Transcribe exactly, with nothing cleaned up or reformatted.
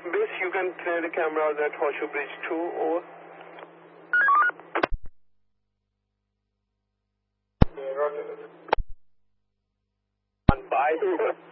Base, you can clear the cameras at Horseshoe Bridge two, over. One five.